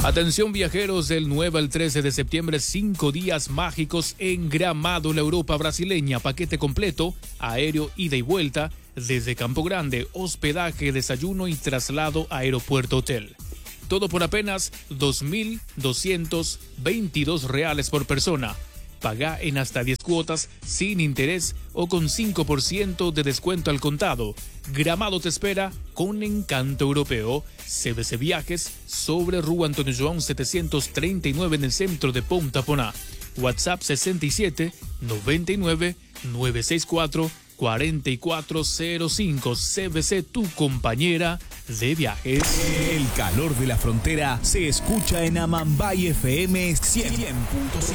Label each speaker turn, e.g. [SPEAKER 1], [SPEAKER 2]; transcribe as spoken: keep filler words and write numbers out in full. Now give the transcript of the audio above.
[SPEAKER 1] Atención viajeros, del nueve al trece de septiembre, cinco días mágicos en Gramado, la Europa brasileña. Paquete completo, aéreo, ida y vuelta, desde Campo Grande, hospedaje, desayuno y traslado a aeropuerto hotel. Todo por apenas dos mil doscientos veintidós reales por persona. Paga en hasta diez cuotas, sin interés o con cinco por ciento de descuento al contado. Gramado te espera con encanto europeo. C B C Viajes, sobre Rua Antonio João setecientos treinta y nueve en el centro de Ponta Poná. WhatsApp sesenta y siete, noventa y nueve, novecientos sesenta y cuatro, cuarenta y cuatro cero cinco. C B C, tu compañera de viajes.
[SPEAKER 2] El calor de la frontera se escucha en Amambay F M cien punto cinco.